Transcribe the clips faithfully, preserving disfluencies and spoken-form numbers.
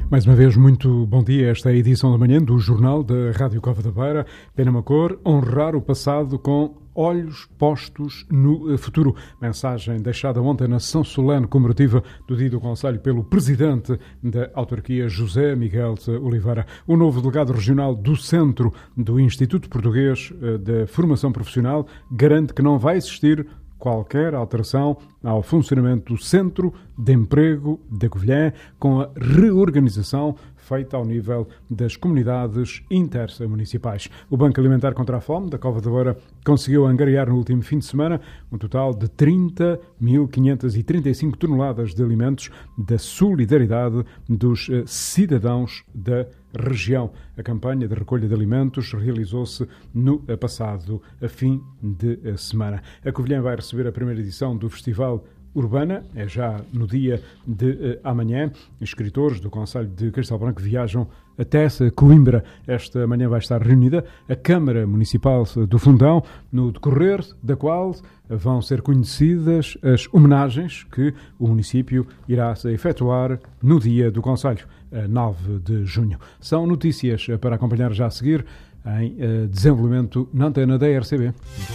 Mais uma vez, muito bom dia. Esta é a edição da manhã do Jornal da Rádio Cova da Beira. Penamacor, honrar o passado com olhos postos no futuro. Mensagem deixada ontem na sessão solene comemorativa do Dia do Conselho pelo Presidente da Autarquia, José Miguel Oliveira. O novo delegado regional do Centro do Instituto Português de Formação Profissional garante que não vai existir qualquer alteração ao funcionamento do Centro de Emprego da Covilhã, com a reorganização feita ao nível das comunidades intermunicipais. O Banco Alimentar contra a Fome da Cova da Beira conseguiu angariar no último fim de semana um total de trinta mil quinhentas e trinta e cinco toneladas de alimentos da solidariedade dos cidadãos da região. A campanha de recolha de alimentos realizou-se no passado fim de semana. A Covilhã vai receber a primeira edição do Festival Urbana, é já no dia de uh, amanhã. Escritores do Conselho de Castelo Branco viajam até Coimbra. Esta manhã vai estar reunida a Câmara Municipal do Fundão, no decorrer da qual vão ser conhecidas as homenagens que o município irá efetuar no dia do Conselho, nove de junho. São notícias para acompanhar já a seguir em uh, desenvolvimento na antena da R C B.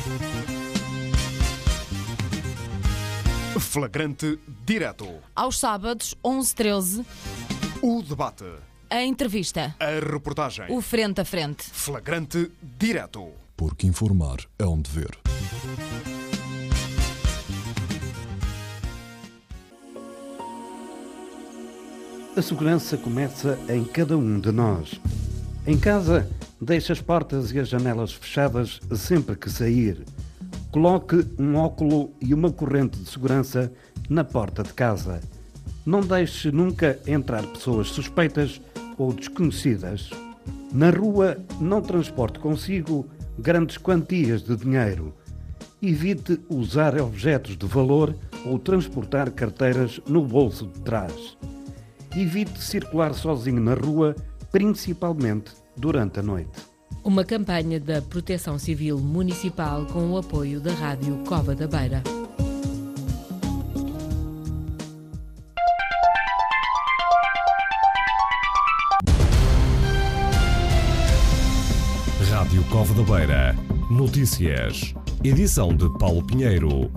Flagrante direto. Aos sábados, onze e treze. O debate. A entrevista. A reportagem. O frente a frente. Flagrante direto. Porque informar é um dever. A segurança começa em cada um de nós. Em casa, deixe as portas e as janelas fechadas sempre que sair. Coloque um óculo e uma corrente de segurança na porta de casa. Não deixe nunca entrar pessoas suspeitas ou desconhecidas. Na rua, não transporte consigo grandes quantias de dinheiro. Evite usar objetos de valor ou transportar carteiras no bolso de trás. Evite circular sozinho na rua, principalmente durante a noite. Uma campanha da Proteção Civil Municipal com o apoio da Rádio Cova da Beira. Rádio Cova da Beira. Notícias. Edição de Paulo Pinheiro.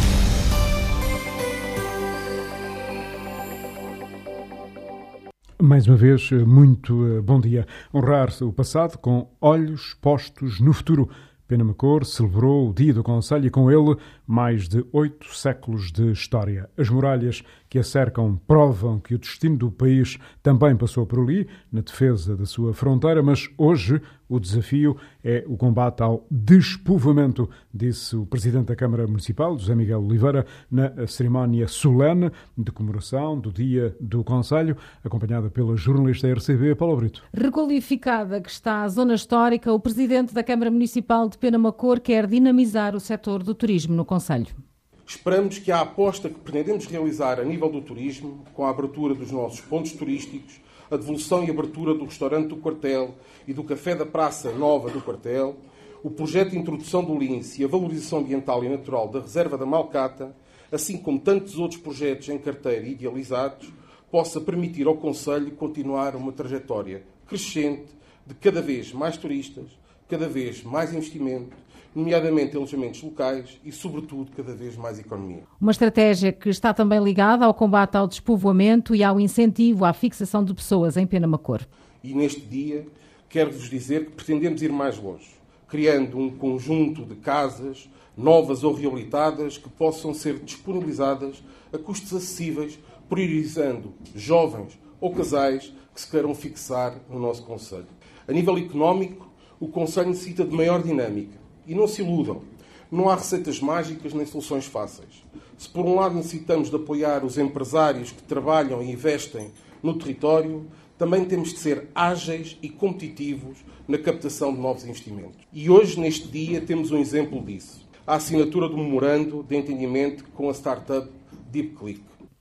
Mais uma vez, muito bom dia. Honrar o passado com olhos postos no futuro. Penamacor celebrou o Dia do Conselho e com ele mais de oito séculos de história. As muralhas que a cercam provam que o destino do país também passou por ali, na defesa da sua fronteira, mas hoje o desafio é o combate ao despovoamento, disse o Presidente da Câmara Municipal, José Miguel Oliveira, na cerimónia solene de comemoração do Dia do Conselho, acompanhada pela jornalista R C B, Paula Brito. Requalificada que está a zona histórica, o Presidente da Câmara Municipal de Penamacor quer dinamizar o setor do turismo no Conselho. Esperamos que a aposta que pretendemos realizar a nível do turismo, com a abertura dos nossos pontos turísticos, a devolução e abertura do restaurante do Quartel e do café da Praça Nova do Quartel, o projeto de introdução do lince e a valorização ambiental e natural da Reserva da Malcata, assim como tantos outros projetos em carteira e idealizados, possa permitir ao Conselho continuar uma trajetória crescente de cada vez mais turistas, cada vez mais investimento, nomeadamente alojamentos locais e, sobretudo, cada vez mais economia. Uma estratégia que está também ligada ao combate ao despovoamento e ao incentivo à fixação de pessoas em Penamacor. E neste dia, quero-vos dizer que pretendemos ir mais longe, criando um conjunto de casas novas ou reabilitadas que possam ser disponibilizadas a custos acessíveis, priorizando jovens ou casais que se queiram fixar no nosso Conselho. A nível económico, o Conselho necessita de maior dinâmica. E não se iludam, não há receitas mágicas nem soluções fáceis. Se por um lado necessitamos de apoiar os empresários que trabalham e investem no território, também temos de ser ágeis e competitivos na captação de novos investimentos. E hoje, neste dia, temos um exemplo disso. A assinatura do memorando de entendimento com a startup DeepClick.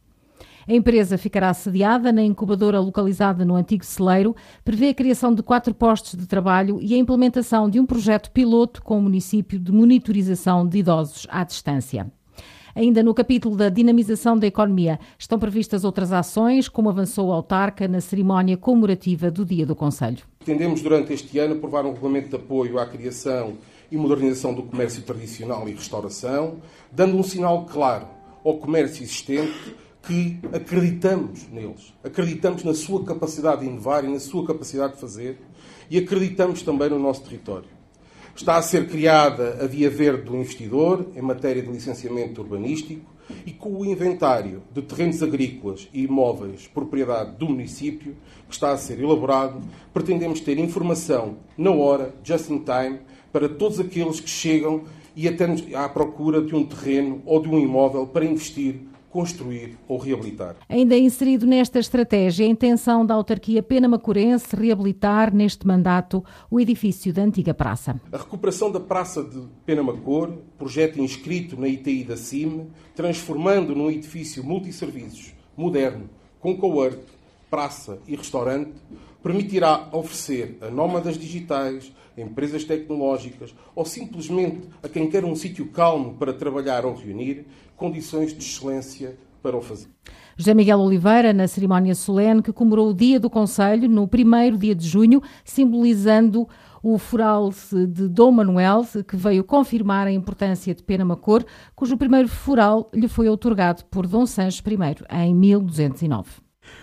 A empresa ficará sediada na incubadora localizada no antigo celeiro, prevê a criação de quatro postos de trabalho e a implementação de um projeto piloto com o município de monitorização de idosos à distância. Ainda no capítulo da dinamização da economia, estão previstas outras ações, como avançou a autarca na cerimónia comemorativa do Dia do Concelho. Pretendemos, durante este ano, aprovar um regulamento de apoio à criação e modernização do comércio tradicional e restauração, dando um sinal claro ao comércio existente que acreditamos neles, acreditamos na sua capacidade de inovar e na sua capacidade de fazer e acreditamos também no nosso território. Está a ser criada a Via Verde do Investidor em matéria de licenciamento urbanístico e com o inventário de terrenos agrícolas e imóveis propriedade do município que está a ser elaborado, pretendemos ter informação na hora, just in time, para todos aqueles que chegam e até à procura de um terreno ou de um imóvel para investir, construir ou reabilitar. Ainda inserido nesta estratégia, a intenção da autarquia penamacorense reabilitar neste mandato o edifício da antiga praça. A recuperação da Praça de Penamacor, projeto inscrito na I T I da C I M, transformando num edifício multisserviços, moderno, com cowork, praça e restaurante, permitirá oferecer a nómadas digitais, empresas tecnológicas ou simplesmente a quem quer um sítio calmo para trabalhar ou reunir, condições de excelência para o fazer. José Miguel Oliveira, na cerimónia solene que comemorou o Dia do Concelho, no primeiro dia de junho, simbolizando o fural de Dom Manuel, que veio confirmar a importância de Penamacor, cujo primeiro fural lhe foi outorgado por Dom Sancho I em mil duzentos e nove.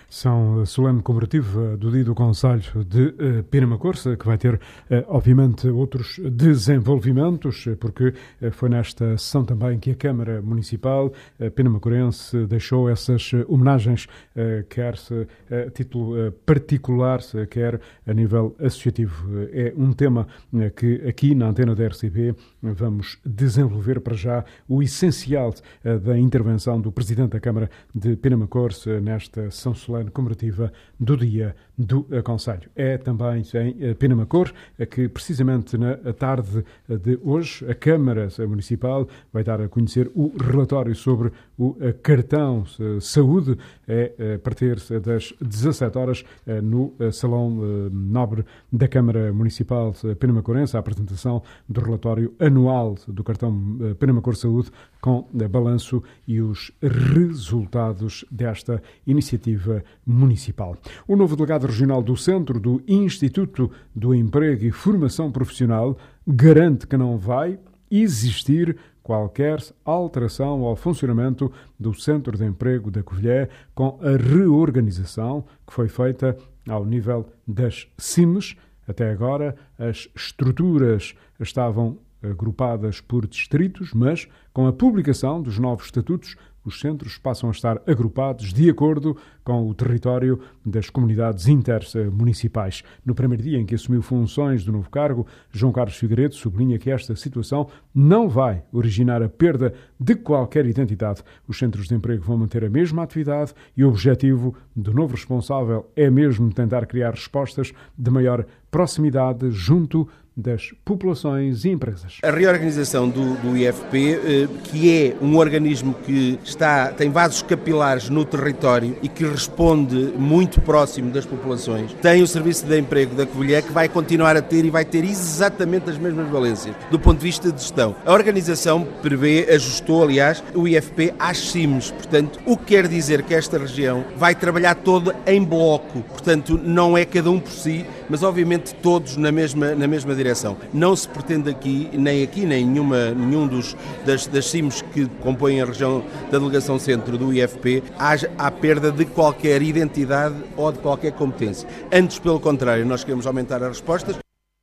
São solene comemorativa do Dia do Concelho de uh, Penamacor, que vai ter, uh, obviamente, outros desenvolvimentos, porque uh, foi nesta sessão também que a Câmara Municipal uh, penamacorense deixou essas uh, homenagens, uh, quer uh, a título uh, particular, quer a nível associativo. Uh, é um tema uh, que aqui na antena da R C P uh, vamos desenvolver para já o essencial uh, da intervenção do Presidente da Câmara de Penamacor uh, nesta sessão solene comemorativa do Dia do Concelho. É também em Penamacor que, precisamente na tarde de hoje, a Câmara Municipal vai dar a conhecer o relatório sobre o cartão saúde. É a partir das dezassete horas no Salão Nobre da Câmara Municipal Penamacorense, a apresentação do relatório anual do cartão Penamacor Saúde com balanço e os resultados desta iniciativa municipal. O novo delegado regional do Centro do Instituto do Emprego e Formação Profissional garante que não vai existir qualquer alteração ao funcionamento do Centro de Emprego da Covilhã com a reorganização que foi feita ao nível das C I Ms. Até agora, as estruturas estavam agrupadas por distritos, mas com a publicação dos novos estatutos, os centros passam a estar agrupados de acordo com o território das comunidades intermunicipais. No primeiro dia em que assumiu funções do novo cargo, João Carlos Figueiredo sublinha que esta situação não vai originar a perda de qualquer identidade. Os centros de emprego vão manter a mesma atividade e o objetivo do novo responsável é mesmo tentar criar respostas de maior proximidade junto das populações e empresas. A reorganização do, do I F P, que é um organismo que está, tem vasos capilares no território e que responde muito próximo das populações, tem o Serviço de Emprego da Covilhã que vai continuar a ter e vai ter exatamente as mesmas valências do ponto de vista de gestão. A organização prevê, ajustou aliás, o I F P às C I Ms, portanto, o que quer dizer que esta região vai trabalhar toda em bloco, portanto, não é cada um por si, mas obviamente todos na mesma, na mesma direção. Não se pretende aqui, nem aqui, nem nenhuma, nenhum dos, das, das C I Ms que compõem a região da Delegação Centro do I F P, haja a perda de qualquer identidade ou de qualquer competência. Antes, pelo contrário, nós queremos aumentar as respostas.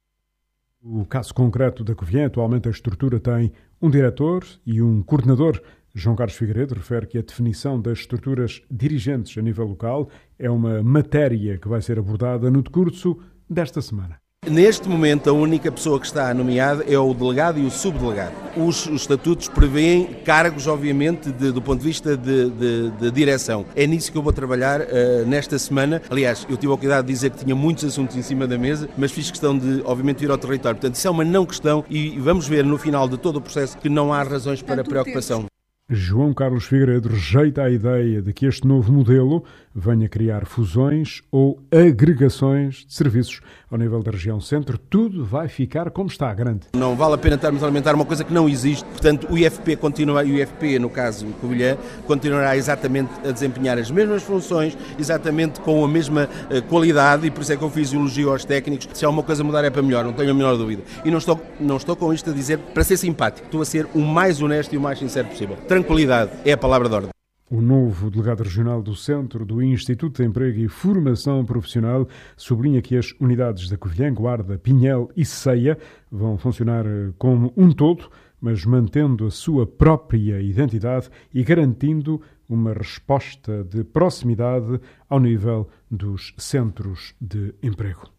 O caso concreto da Covilhã, atualmente a estrutura tem um diretor e um coordenador. João Carlos Figueiredo refere que a definição das estruturas dirigentes a nível local é uma matéria que vai ser abordada no decurso desta semana. Neste momento, a única pessoa que está nomeada é o delegado e o subdelegado. Os, os estatutos prevêem cargos, obviamente, de, do ponto de vista de, de, de direção. É nisso que eu vou trabalhar uh, nesta semana. Aliás, eu tive a cuidado de dizer que tinha muitos assuntos em cima da mesa, mas fiz questão de, obviamente, ir ao território. Portanto, isso é uma não questão e vamos ver no final de todo o processo que não há razões para preocupação. João Carlos Figueiredo rejeita a ideia de que este novo modelo venha criar fusões ou agregações de serviços. Ao nível da região centro, tudo vai ficar como está, grande. Não vale a pena estarmos a alimentar uma coisa que não existe. Portanto, o I F P continua, o I F P, no caso Covilhã, continuará exatamente a desempenhar as mesmas funções, exatamente com a mesma uh, qualidade, e por isso é que eu fiz elogio aos técnicos. Se há uma coisa a mudar é para melhor, não tenho a menor dúvida. E não estou, não estou com isto a dizer para ser simpático, estou a ser o mais honesto e o mais sincero possível. Tranquilidade é a palavra de ordem. O novo delegado regional do Centro do Instituto de Emprego e Formação Profissional sublinha que as unidades da Covilhã, Guarda, Pinhel e Ceia vão funcionar como um todo, mas mantendo a sua própria identidade e garantindo uma resposta de proximidade ao nível dos centros de emprego.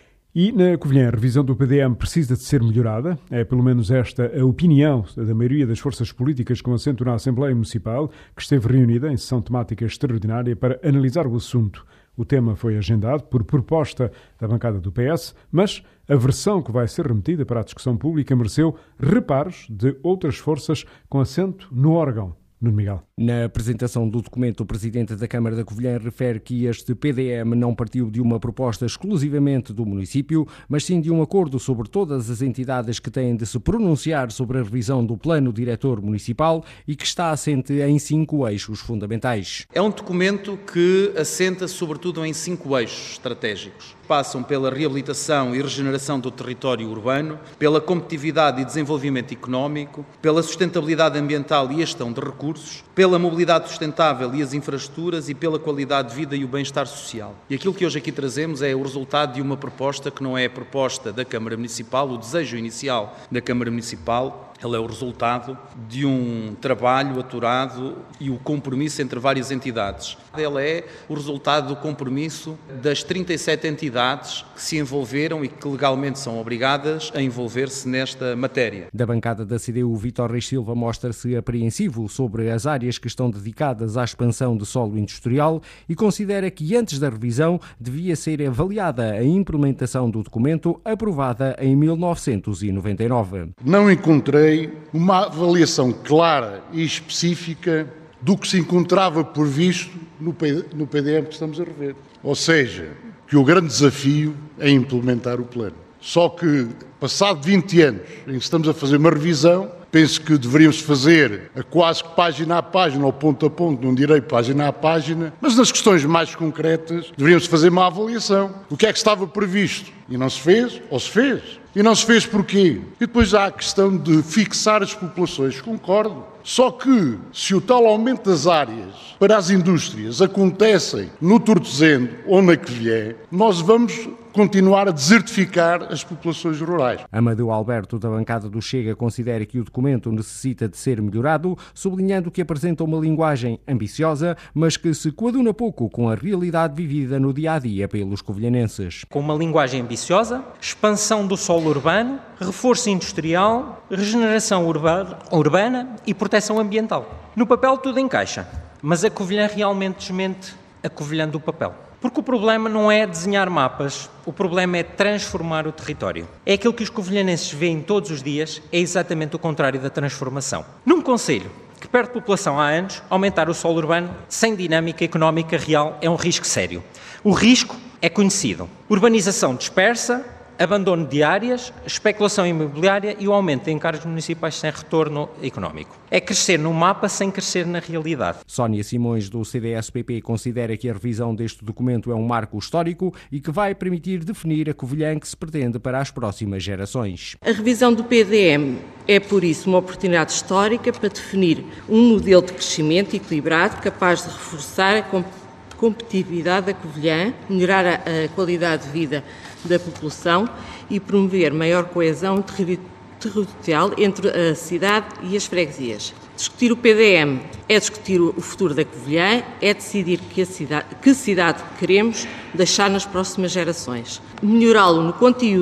E na Covilhã, a revisão do P D M precisa de ser melhorada. É pelo menos esta a opinião da maioria das forças políticas com assento na Assembleia Municipal, que esteve reunida em sessão temática extraordinária para analisar o assunto. O tema foi agendado por proposta da bancada do P S, mas a versão que vai ser remetida para a discussão pública mereceu reparos de outras forças com assento no órgão. Nuno Miguel. Na apresentação do documento, o Presidente da Câmara da Covilhã refere que este P D M não partiu de uma proposta exclusivamente do município, mas sim de um acordo sobre todas as entidades que têm de se pronunciar sobre a revisão do Plano Diretor Municipal e que está assente em cinco eixos fundamentais. É um documento que assenta sobretudo em cinco eixos estratégicos. Passam pela reabilitação e regeneração do território urbano, pela competitividade e desenvolvimento económico, pela sustentabilidade ambiental e gestão de recursos, pela mobilidade sustentável e as infraestruturas e pela qualidade de vida e o bem-estar social. E aquilo que hoje aqui trazemos é o resultado de uma proposta que não é a proposta da Câmara Municipal, o desejo inicial da Câmara Municipal. Ele é o resultado de um trabalho aturado e o compromisso entre várias entidades. Ele é o resultado do compromisso das trinta e sete entidades que se envolveram e que legalmente são obrigadas a envolver-se nesta matéria. Da bancada da C D U, Vítor Reis Silva mostra-se apreensivo sobre as áreas que estão dedicadas à expansão de solo industrial e considera que antes da revisão devia ser avaliada a implementação do documento aprovada em mil novecentos e noventa e nove. Não encontrei uma avaliação clara e específica do que se encontrava por visto no P D M que estamos a rever. Ou seja, que o grande desafio é implementar o plano. Só que, passado vinte anos em que estamos a fazer uma revisão, penso que deveríamos fazer a quase que página a página, ou ponto a ponto, não direi página a página, mas nas questões mais concretas deveríamos fazer uma avaliação. O que é que estava previsto? E não se fez, ou se fez? E não se fez porquê? E depois há a questão de fixar as populações, concordo. Só que, se o tal aumento das áreas para as indústrias acontecem no Tortozendo ou na Covilhã, nós vamos continuar a desertificar as populações rurais. Amadeu Alberto, da bancada do Chega, considera que o documento necessita de ser melhorado, sublinhando que apresenta uma linguagem ambiciosa, mas que se coaduna pouco com a realidade vivida no dia-a-dia pelos covilhanenses. Com uma linguagem ambiciosa, expansão do solo urbano, reforço industrial, regeneração urbana, urbana e proteção ambiental. No papel tudo encaixa, mas a Covilhã realmente desmente a Covilhã do papel. Porque o problema não é desenhar mapas, o problema é transformar o território. É aquilo que os covilhanenses veem todos os dias, é exatamente o contrário da transformação. Num concelho que perde população há anos, aumentar o solo urbano sem dinâmica económica real é um risco sério. O risco é conhecido. Urbanização dispersa, abandono de áreas, especulação imobiliária e o aumento de encargos municipais sem retorno económico. É crescer no mapa sem crescer na realidade. Sónia Simões, do C D S P P, considera que a revisão deste documento é um marco histórico e que vai permitir definir a Covilhã que se pretende para as próximas gerações. A revisão do P D M é, por isso, uma oportunidade histórica para definir um modelo de crescimento equilibrado capaz de reforçar a competitividade da Covilhã, melhorar a, a qualidade de vida da população e promover maior coesão territorial entre a cidade e as freguesias. Discutir o P D M é discutir o futuro da Covilhã, é decidir que, a cidade, que cidade queremos deixar nas próximas gerações. Melhorá-lo no conteúdo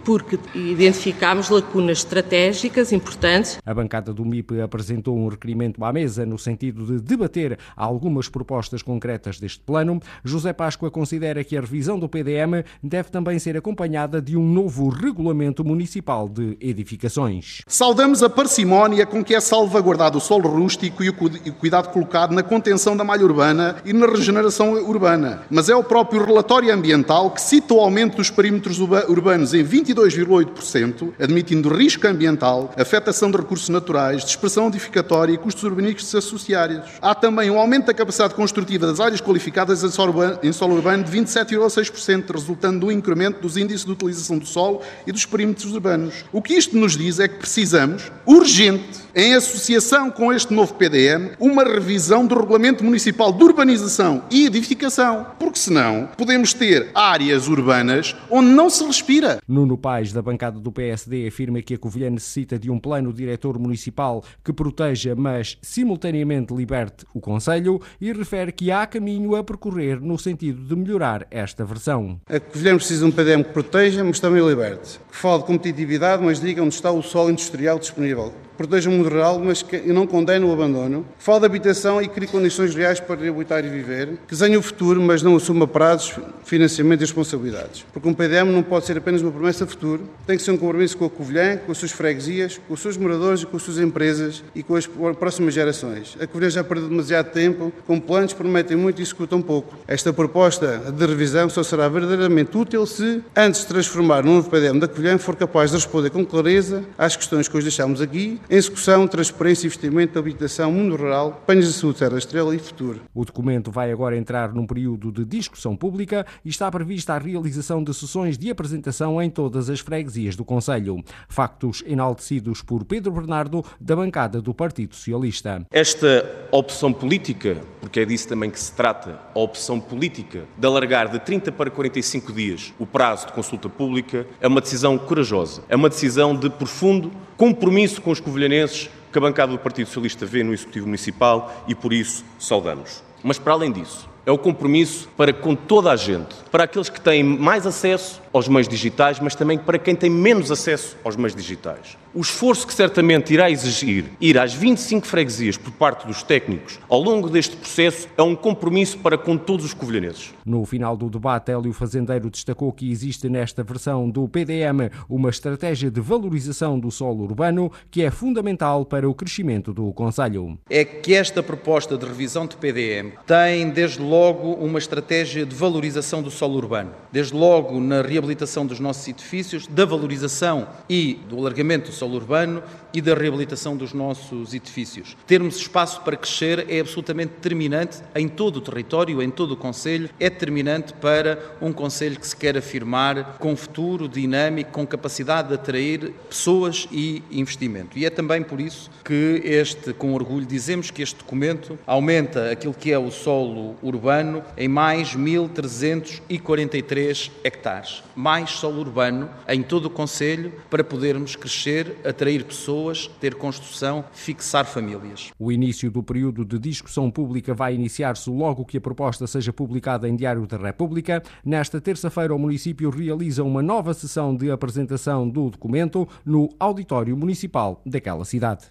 porque identificámos lacunas estratégicas importantes. A bancada do M I P apresentou um requerimento à mesa no sentido de debater algumas propostas concretas deste plano. José Páscoa considera que a revisão do P D M deve também ser acompanhada de um novo regulamento municipal de edificações. Saudamos a parcimónia com que é salvaguardado o solo rústico e o cuidado colocado na contenção da malha urbana e na regeneração urbana. Mas é o próprio relatório ambiental que cita o aumento dos perímetros urbanos em vinte e dois vírgula oito por cento, admitindo risco ambiental, afetação de recursos naturais, dispersão edificatória e custos urbanísticos associados. Há também um aumento da capacidade construtiva das áreas qualificadas em solo urbano de vinte e sete vírgula seis por cento, resultando do incremento dos índices de utilização do solo e dos perímetros urbanos. O que isto nos diz é que precisamos, urgente, em associação com este novo P D M, uma revisão do Regulamento Municipal de Urbanização e Edificação, porque senão podemos ter áreas urbanas onde não se respira. Nuno Paes, da bancada do P S D, afirma que a Covilhã necessita de um plano diretor municipal que proteja, mas simultaneamente liberte o concelho, e refere que há caminho a percorrer no sentido de melhorar esta versão. A Covilhã precisa de um P D M que proteja, mas também liberte. Que fale de competitividade, mas diga onde está o solo industrial disponível. Proteja o mundo rural, mas que não condene o abandono. Que fale de habitação e crie condições reais para reabilitar e viver. Que desenhe o futuro, mas não assuma prazos, financiamento e responsabilidades. Porque um P D M não pode ser apenas uma promessa de futuro. Tem que ser um compromisso com a Covilhã, com as suas freguesias, com os seus moradores e com as suas empresas e com as próximas gerações. A Covilhã já perdeu demasiado tempo, com planos que prometem muito e executam pouco. Esta proposta de revisão só será verdadeiramente útil se, antes de transformar no novo P D M da Covilhã, for capaz de responder com clareza às questões que hoje deixámos aqui: execução, transparência, investimento, habitação, mundo rural, panhos de saúde, terra, estrela e futuro. O documento vai agora entrar num período de discussão pública e está prevista a realização de sessões de apresentação em todas as freguesias do concelho. Factos enaltecidos por Pedro Bernardo, da bancada do Partido Socialista. Esta opção política, porque é disso também que se trata, a opção política de alargar de trinta para quarenta e cinco dias o prazo de consulta pública, é uma decisão corajosa, é uma decisão de profundo compromisso com os covilhanenses que a bancada do Partido Socialista vê no Executivo Municipal e por isso saudamos. Mas para além disso, é o compromisso para com toda a gente, para aqueles que têm mais acesso aos meios digitais, mas também para quem tem menos acesso aos meios digitais. O esforço que certamente irá exigir ir às vinte e cinco freguesias por parte dos técnicos ao longo deste processo é um compromisso para com todos os covilhanenses. No final do debate, Hélio Fazendeiro destacou que existe nesta versão do P D M uma estratégia de valorização do solo urbano que é fundamental para o crescimento do concelho. É que esta proposta de revisão do P D M tem desde logo uma estratégia de valorização do solo urbano. Desde logo na reabilitação dos nossos edifícios, da valorização e do alargamento do solo urbano e da reabilitação dos nossos edifícios. Termos espaço para crescer é absolutamente determinante em todo o território, em todo o concelho, é determinante para um concelho que se quer afirmar com futuro, dinâmico, com capacidade de atrair pessoas e investimento. E é também por isso que este, com orgulho, dizemos que este documento aumenta aquilo que é o solo urbano em mais mil trezentos e quarenta e três hectares. Mais solo urbano em todo o concelho para podermos crescer, atrair pessoas, ter construção, fixar famílias. O início do período de discussão pública vai iniciar-se logo que a proposta seja publicada em Diário da República. Nesta terça-feira, o município realiza uma nova sessão de apresentação do documento no auditório municipal daquela cidade.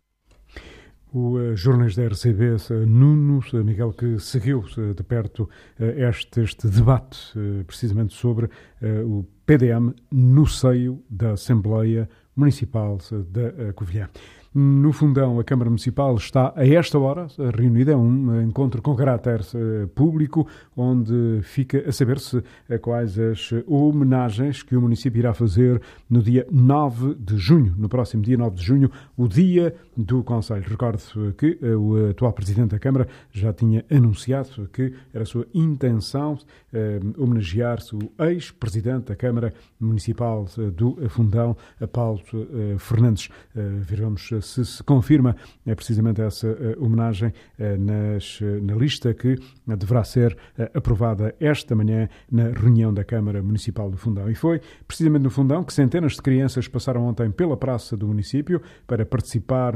O uh, jornalista da R C B, uh, Nuno uh, Miguel, que seguiu uh, de perto uh, este, este debate, uh, precisamente sobre uh, o P D M no seio da Assembleia Municipal uh, da uh, Covilhã. No Fundão, a Câmara Municipal está a esta hora reunida, é um encontro com caráter uh, público, onde fica a saber-se uh, quais as homenagens que o município irá fazer no dia nove de junho, no próximo dia nove de junho, o dia do Conselho. Recordo que uh, o atual Presidente da Câmara já tinha anunciado que era a sua intenção uh, homenagear-se o ex-Presidente da Câmara Municipal uh, do Fundão, Paulo uh, Fernandes. Uh, veremos se se confirma é precisamente essa uh, homenagem uh, nas, uh, na lista que uh, deverá ser uh, aprovada esta manhã na reunião da Câmara Municipal do Fundão. E foi precisamente no Fundão que centenas de crianças passaram ontem pela praça do município para participar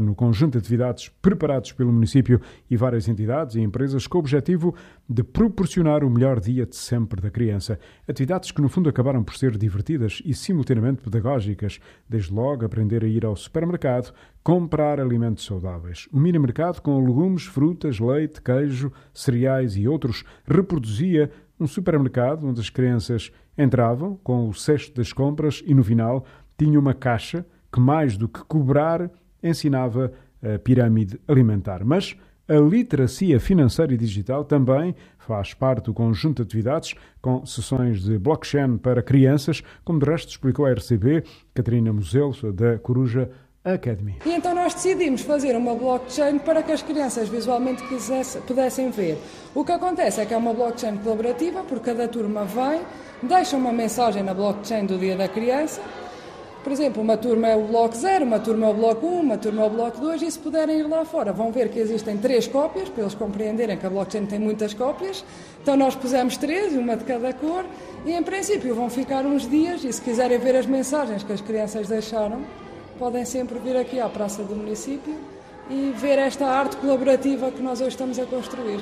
no conjunto de atividades preparados pelo município e várias entidades e empresas com o objetivo de proporcionar o melhor dia de sempre da criança. Atividades que, no fundo, acabaram por ser divertidas e simultaneamente pedagógicas, desde logo aprender a ir ao supermercado, comprar alimentos saudáveis. Um mini-mercado com legumes, frutas, leite, queijo, cereais e outros reproduzia um supermercado onde as crianças entravam com o cesto das compras e, no final, tinha uma caixa que, mais do que cobrar, ensinava a pirâmide alimentar. Mas a literacia financeira e digital também faz parte do conjunto de atividades com sessões de blockchain para crianças, como de resto explicou a R C B, Catarina Museu, da Coruja Academy. E então nós decidimos fazer uma blockchain para que as crianças visualmente quisesse, pudessem ver. O que acontece é que é uma blockchain colaborativa, porque cada turma vem, deixa uma mensagem na blockchain do Dia da Criança. Por exemplo, uma turma é o bloco zero, uma turma é o bloco um, uma turma é o bloco dois, e se puderem ir lá fora vão ver que existem três cópias, para eles compreenderem que a blockchain tem muitas cópias. Então nós pusemos três, uma de cada cor, e em princípio vão ficar uns dias, e se quiserem ver as mensagens que as crianças deixaram, podem sempre vir aqui à Praça do Município e ver esta arte colaborativa que nós hoje estamos a construir.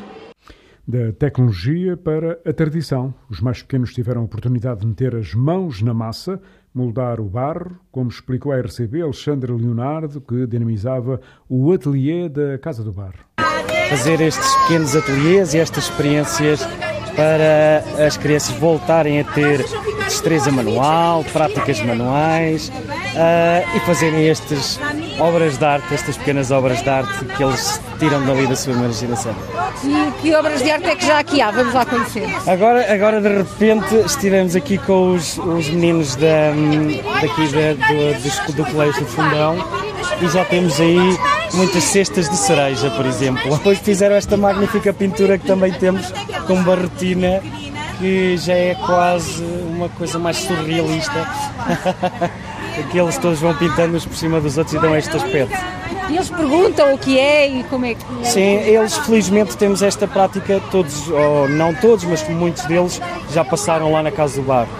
Da tecnologia para a tradição. Os mais pequenos tiveram a oportunidade de meter as mãos na massa, moldar o barro, como explicou a R C B Alexandre Leonardo, que dinamizava o ateliê da Casa do Barro. Fazer estes pequenos ateliês e estas experiências para as crianças voltarem a ter destreza manual, práticas manuais uh, e fazerem estas obras de arte, estas pequenas obras de arte que eles tiram dali da sua imaginação. E que obras de arte é que já aqui há? Vamos lá conhecer. Agora, agora de repente, estivemos aqui com os, os meninos da, daqui da, do, do, do Colégio do Fundão e já temos aí muitas cestas de cereja, por exemplo. Depois fizeram esta magnífica pintura que também temos com barretina, que já é quase uma coisa mais surrealista. Aqueles todos vão pintando uns por cima dos outros e dão este aspecto. E eles perguntam o que é e como é que... Sim, eles felizmente temos esta prática, todos, ou não todos, mas muitos deles já passaram lá na Casa do Barro.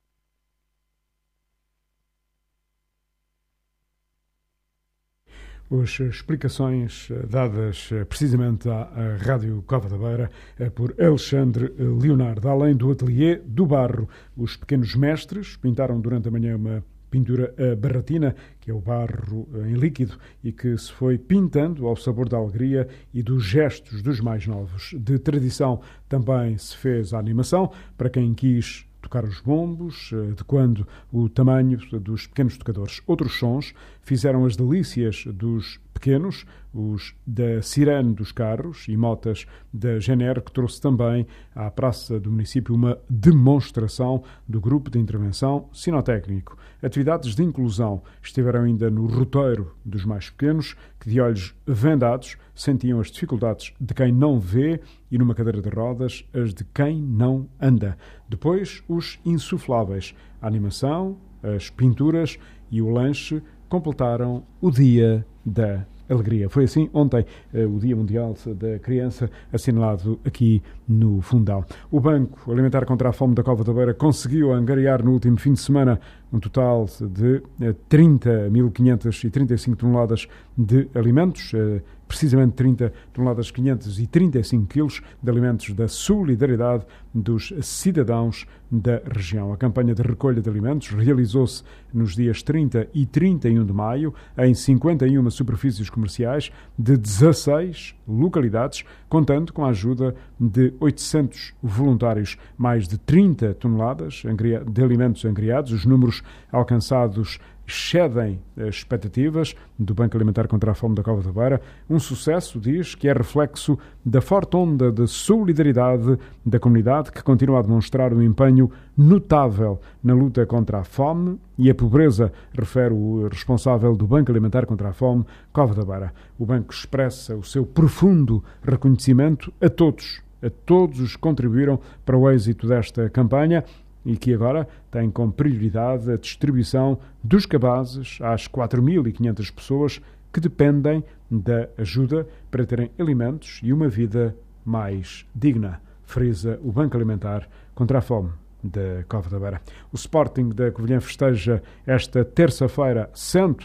As explicações dadas precisamente à Rádio Cova da Beira por Alexandre Leonardo. Além do ateliê do barro, os pequenos mestres pintaram durante a manhã uma pintura barretina, que é o barro em líquido e que se foi pintando ao sabor da alegria e dos gestos dos mais novos. De tradição também se fez a animação para quem quis tocar os bombos, adequando o tamanho dos pequenos tocadores. Outros sons fizeram as delícias dos pequenos, os da sirene dos carros e motas da Gener, que trouxe também à Praça do Município uma demonstração do Grupo de Intervenção Sinotécnico. Atividades de inclusão estiveram ainda no roteiro dos mais pequenos, que de olhos vendados sentiam as dificuldades de quem não vê e numa cadeira de rodas as de quem não anda. Depois, os insufláveis, a animação, as pinturas e o lanche completaram o Dia da Alegria. Foi assim ontem, o Dia Mundial da Criança, assinalado aqui no Fundão. O Banco Alimentar contra a Fome da Cova da Beira conseguiu angariar no último fim de semana um total de trinta mil quinhentas e trinta e cinco toneladas de alimentos, precisamente trinta toneladas quinhentos e trinta e cinco quilos de alimentos da solidariedade dos cidadãos da região. A campanha de recolha de alimentos realizou-se nos dias trinta e trinta e um de maio em cinquenta e uma superfícies comerciais de dezasseis localidades, contando com a ajuda de oitocentos voluntários. Mais de trinta toneladas de alimentos angariados. Os números alcançados excedem as expectativas do Banco Alimentar contra a Fome da Cova da Beira. Um sucesso, diz, que é reflexo da forte onda de solidariedade da comunidade, que continua a demonstrar um empenho notável na luta contra a fome e a pobreza, refere o responsável do Banco Alimentar contra a Fome, Cova da Beira. O banco expressa o seu profundo reconhecimento a todos, a todos os que contribuíram para o êxito desta campanha, e que agora tem como prioridade a distribuição dos cabazes às quatro mil e quinhentas pessoas que dependem da ajuda para terem alimentos e uma vida mais digna, frisa o Banco Alimentar contra a Fome da Cova da Beira. O Sporting da Covilhã festeja esta terça-feira cento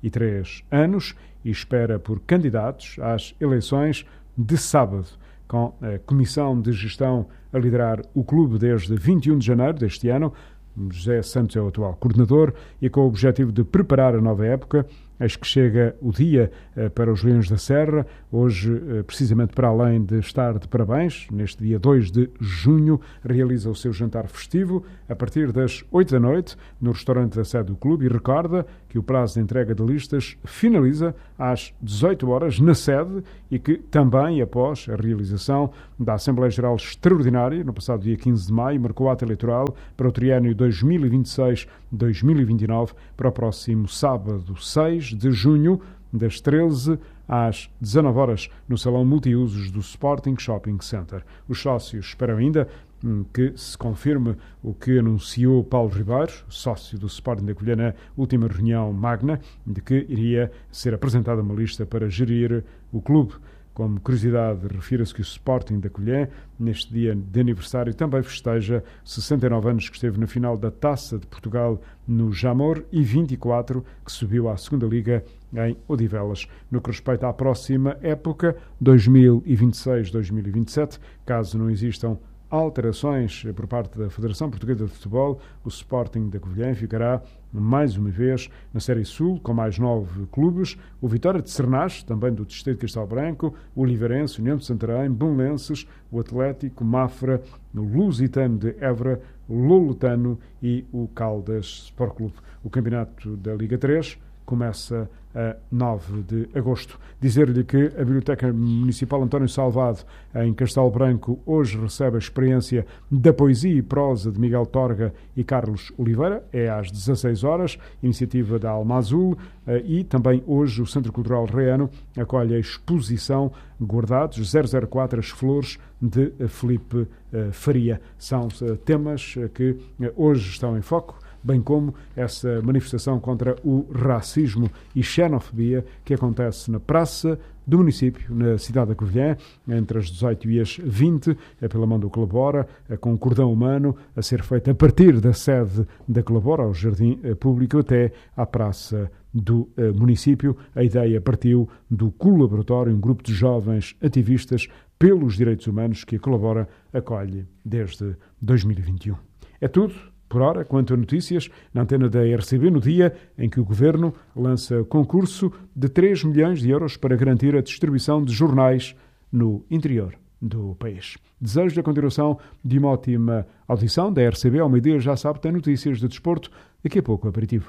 e três anos e espera por candidatos às eleições de sábado, com a Comissão de Gestão a liderar o clube desde vinte e um de janeiro deste ano. José Santos é o atual coordenador e com o objetivo de preparar a nova época. Eis que chega o dia uh, para os Leões da Serra, hoje, uh, precisamente para além de estar de parabéns, neste dia dois de junho, realiza o seu jantar festivo a partir das oito da noite no restaurante da sede do clube e recorda que o prazo de entrega de listas finaliza às dezoito horas na sede e que também, após a realização da Assembleia Geral Extraordinária, no passado dia quinze de maio, marcou o ato eleitoral para o triênio dois mil e vinte e seis a dois mil e vinte e nove para o próximo sábado seis de junho, das treze às dezanove horas, no Salão Multiusos do Sporting Shopping Center. Os sócios esperam ainda hum, que se confirme o que anunciou Paulo Ribeiro, sócio do Sporting da Covilhã, na última reunião magna, de que iria ser apresentada uma lista para gerir o clube. Como curiosidade, refira-se que o Sporting da Covilhã, neste dia de aniversário, também festeja sessenta e nove anos que esteve na final da Taça de Portugal no Jamor e vinte e quatro que subiu à segunda Liga em Odivelas. No que respeita à próxima época, dois mil e vinte e seis a dois mil e vinte e sete, caso não existam alterações por parte da Federação Portuguesa de Futebol, o Sporting da Covilhã ficará mais uma vez na Série Sul, com mais nove clubes: o Vitória de Sernás, também do Distrito de Castelo Branco, o Oliveirense, União de Santarém, Belenenses, o Atlético, Mafra, o Lusitano de Évora, o Lolotano e o Caldas Sport Clube. O campeonato da Liga três começa a nove de agosto. Dizer-lhe que a Biblioteca Municipal António Salvado, em Castelo Branco, hoje recebe a experiência da poesia e prosa de Miguel Torga e Carlos Oliveira. É às dezasseis horas, iniciativa da Alma Azul, e também hoje o Centro Cultural Reano acolhe a exposição Guardados zero zero quatro As Flores, de Filipe Faria. São temas que hoje estão em foco, bem como essa manifestação contra o racismo e xenofobia que acontece na Praça do Município, na cidade da Covilhã, entre as dezoito e as vinte, é pela mão do Colabora, com um cordão humano a ser feito a partir da sede da Colabora, ao Jardim Público, até à Praça do Município. A ideia partiu do Colaboratório, um grupo de jovens ativistas pelos direitos humanos que a Colabora acolhe desde dois mil e vinte e um. É tudo por hora quanto a notícias na antena da R C B, no dia em que o Governo lança concurso de três milhões de euros para garantir a distribuição de jornais no interior do país. Desejo a continuação de uma ótima audição da R C B. Ao meio-dia, já sabe, tem notícias de desporto. Daqui a pouco, aperitivo.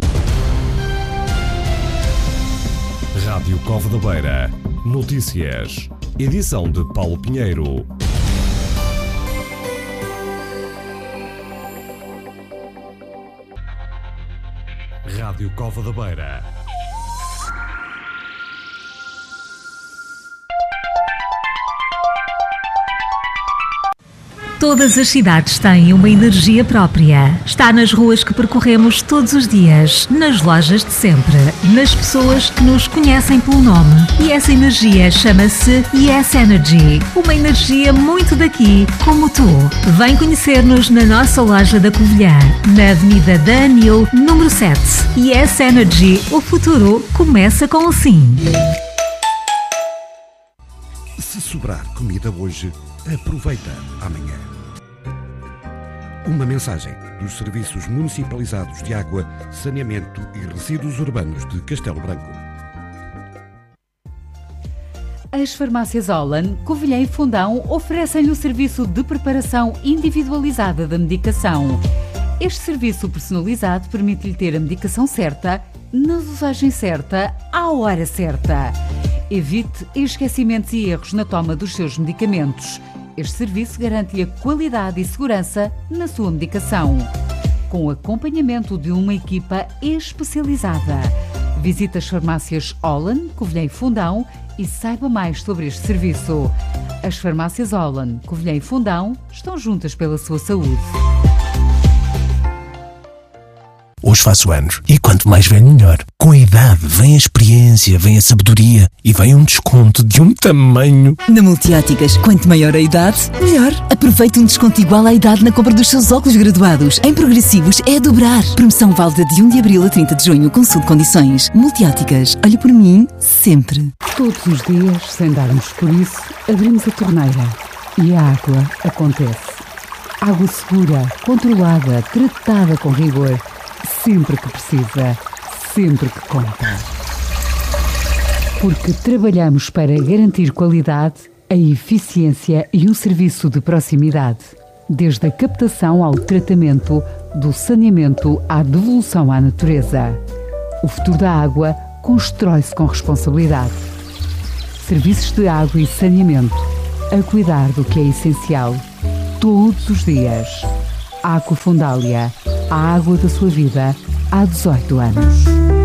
Rádio Cova da Beira. Notícias. Edição de Paulo Pinheiro. Rádio Cova da Beira. Todas as cidades têm uma energia própria. Está nas ruas que percorremos todos os dias, nas lojas de sempre, nas pessoas que nos conhecem pelo nome. E essa energia chama-se Yes Energy. Uma energia muito daqui, como tu. Vem conhecer-nos na nossa loja da Covilhã, na Avenida da Anil, número sete. Yes Energy. O futuro começa com o sim. Se sobrar comida hoje, aproveita amanhã. Uma mensagem dos Serviços Municipalizados de Água, Saneamento e Resíduos Urbanos de Castelo Branco. As farmácias Holland, Covilhã e Fundão oferecem-lhe o serviço de preparação individualizada da medicação. Este serviço personalizado permite-lhe ter a medicação certa, na dosagem certa, à hora certa. Evite esquecimentos e erros na toma dos seus medicamentos. Este serviço garante-lhe a qualidade e segurança na sua medicação, com acompanhamento de uma equipa especializada. Visite as farmácias Holland, Covilhã e Fundão e saiba mais sobre este serviço. As farmácias Holland, Covilhã e Fundão estão juntas pela sua saúde. Hoje anos faço anos. E quanto mais velho, melhor. Com a idade vem a experiência, vem a sabedoria e vem um desconto de um tamanho. Na Multióticas, quanto maior a idade, melhor. Aproveite um desconto igual à idade na compra dos seus óculos graduados. Em progressivos é a dobrar. Promoção válida de um de abril a trinta de junho. Consulte condições. Multióticas. Olhe por mim, sempre. Todos os dias, sem darmos por isso, abrimos a torneira e a água acontece. Água segura, controlada, tratada com rigor. Sempre que precisa, sempre que conta. Porque trabalhamos para garantir qualidade, a eficiência e o serviço de proximidade. Desde a captação ao tratamento, do saneamento à devolução à natureza. O futuro da água constrói-se com responsabilidade. Serviços de água e saneamento, a cuidar do que é essencial, todos os dias. Aquafundália, a água da sua vida há dezoito anos.